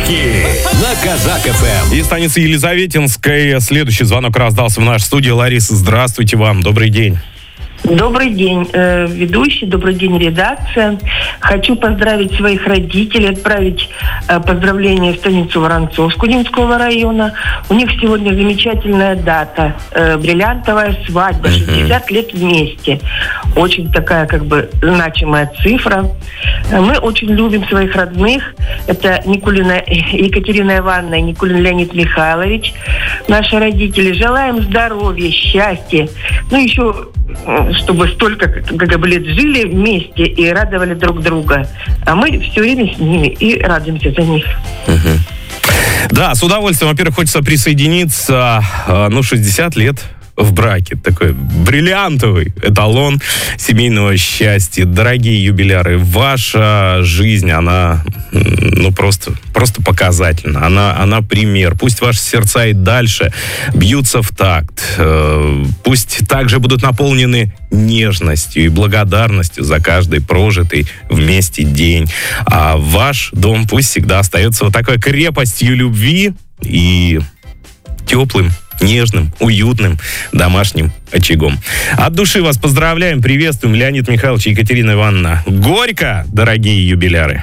Подарки на Казак ФМ. Из станицы Елизаветинской следующий звонок раздался в нашей студии. Лариса, здравствуйте вам. Добрый день. Добрый день, ведущий, добрый день, редакция. Хочу поздравить своих родителей, отправить поздравления в станицу Воронцовскую Кудинского района. У них сегодня замечательная дата, бриллиантовая свадьба, 60 лет вместе. Очень такая значимая цифра. Мы очень любим своих родных. Это Никулина Екатерина Ивановна и Никулин Леонид Михайлович, наши родители. Желаем здоровья, счастья. Еще чтобы столько лет жили вместе и радовали друг друга. А мы все время с ними и радуемся за них. Да, с удовольствием. Во-первых, хочется присоединиться. 60 лет в браке. Такой бриллиантовый эталон семейного счастья. Дорогие юбиляры, ваша жизнь, она просто показательна. Она пример. Пусть ваши сердца и дальше бьются в такт. Пусть также будут наполнены нежностью и благодарностью за каждый прожитый вместе день. А ваш дом пусть всегда остается вот такой крепостью любви и теплым, нежным, уютным домашним очагом. От души вас поздравляем, приветствуем. Леонид Михайлович и Екатерина Ивановна. Горько, дорогие юбиляры!